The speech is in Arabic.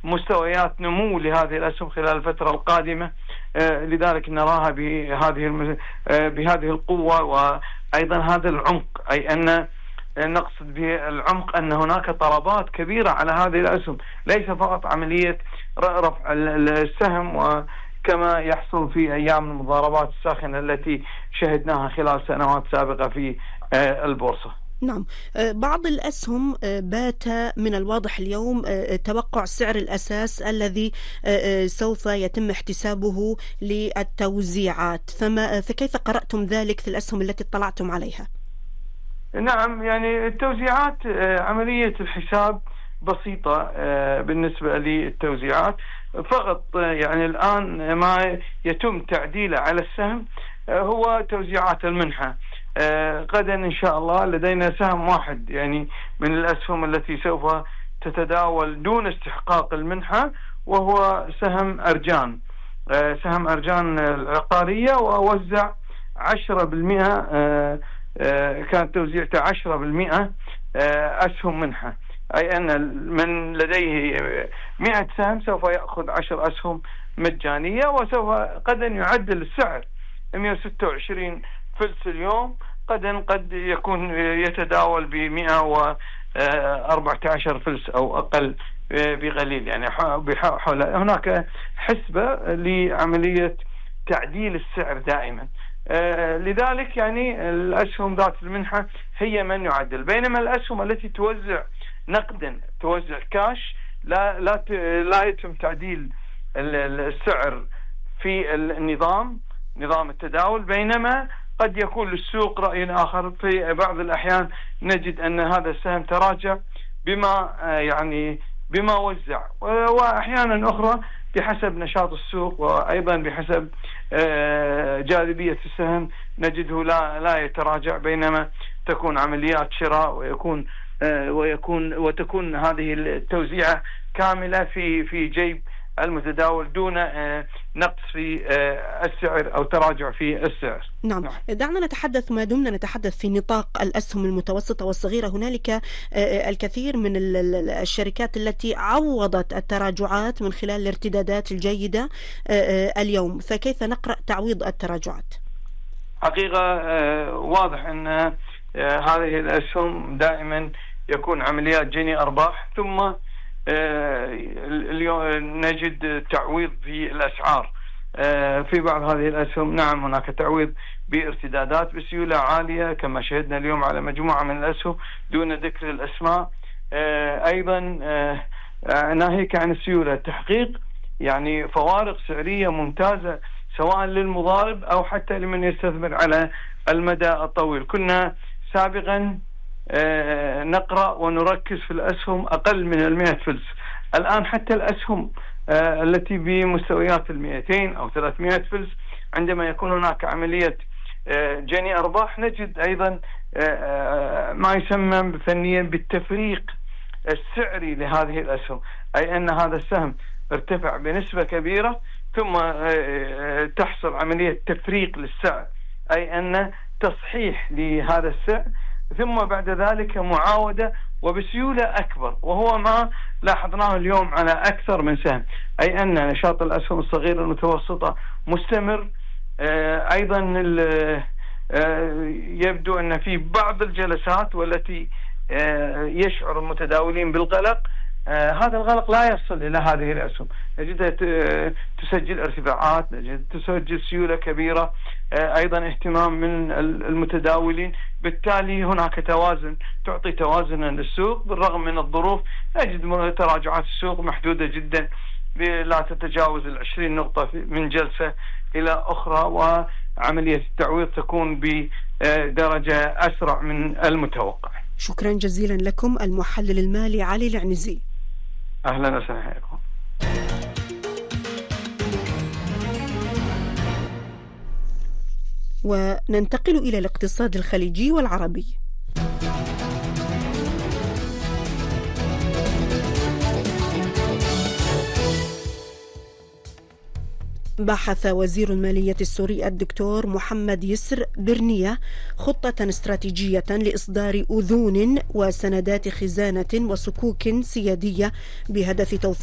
مستويات نمو لهذه الأسهم خلال الفترة القادمة. لذلك نراها بهذه القوة، وأيضا هذا العمق، أي أن نقصد بالعمق أن هناك طلبات كبيرة على هذه الأسهم، ليس فقط عملية رفع السهم وكما يحصل في أيام المضاربات الساخنة التي شهدناها خلال سنوات سابقة في البورصة. نعم، بعض الأسهم بات من الواضح اليوم توقع سعر الأساس الذي سوف يتم احتسابه للتوزيعات، فكيف قرأتم ذلك في الأسهم التي اطلعتم عليها؟ نعم، يعني التوزيعات عملية الحساب بسيطة بالنسبة للتوزيعات فقط. يعني الآن ما يتم تعديله على السهم هو توزيعات المنحة. غدا إن شاء الله لدينا سهم واحد يعني من الأسهم التي سوف تتداول دون استحقاق المنحة، وهو سهم أرجان، سهم أرجان العقارية، ووزع 10%. كانت توزيعته 10% أسهم منحة، أي أن من لديه 100 سهم سوف يأخذ 10 أسهم مجانية، وسوف غدا يعدل السعر 126 فلس اليوم، قد يكون يتداول ب 114 فلس أو أقل بقليل. يعني حول هناك حسبة لعملية تعديل السعر دائما. لذلك يعني الأسهم ذات المنحة هي من يعدل، بينما الأسهم التي توزع نقدا، توزع كاش، لا يتم تعديل السعر في نظام التداول. بينما قد يكون للسوق رأي آخر، في بعض الأحيان نجد أن هذا السهم تراجع بما وزع، وأحيانا أخرى بحسب نشاط السوق وأيضا بحسب جاذبية السهم نجده لا يتراجع، بينما تكون عمليات شراء وتكون هذه التوزيعة كاملة في جيب المتداول دون نقص في السعر أو تراجع في السعر. نعم. دعنا نتحدث، ما دمنا نتحدث في نطاق الأسهم المتوسطة والصغيرة، هنالك الكثير من الشركات التي عوضت التراجعات من خلال الارتدادات الجيدة اليوم، فكيف نقرأ تعويض التراجعات؟ حقيقة واضح أن هذه الأسهم دائما يكون عمليات جني أرباح، ثم اليوم نجد تعويض في الأسعار في بعض هذه الأسهم. نعم، هناك تعويض بارتدادات بسيولة عالية كما شهدنا اليوم على مجموعة من الأسهم دون ذكر الأسماء. أيضا ناهيك عن السيولة، تحقيق يعني فوارق سعرية ممتازة سواء للمضارب أو حتى لمن يستثمر على المدى الطويل. كنا سابقا نقرأ ونركز في الأسهم أقل من 100 فلس، الآن حتى الأسهم التي بمستويات 200 أو 300 فلس عندما يكون هناك عملية جني أرباح نجد أيضا ما يسمى فنيا بالتفريق السعري لهذه الأسهم، أي أن هذا السهم ارتفع بنسبة كبيرة ثم تحصل عملية تفريق للسعر، أي أن تصحيح لهذا السعر ثم بعد ذلك معاودة وبسيولة أكبر، وهو ما لاحظناه اليوم على أكثر من سهم، أي أن نشاط الأسهم الصغيرة المتوسطة مستمر. أيضا يبدو أن في بعض الجلسات والتي يشعر المتداولين بالقلق، هذا القلق لا يصل إلى هذه الأسهم، نجدها تسجل ارتفاعات، نجد تسجل سيولة كبيرة، أيضا اهتمام من المتداولين، بالتالي هناك توازن، تعطي توازنا للسوق بالرغم من الظروف. نجد تراجعات السوق محدودة جدا لا تتجاوز 20 نقطة من جلسة إلى أخرى، وعملية التعويض تكون بدرجة أسرع من المتوقع. شكرا جزيلا لكم المحلل المالي علي العنزي. أهلا وسهلا بكم. وننتقل إلى الاقتصاد الخليجي والعربي. بحث وزير المالية السوري الدكتور محمد يسر برنية خطة استراتيجية لإصدار أذون وسندات خزانة وصكوك سيادية بهدف توفير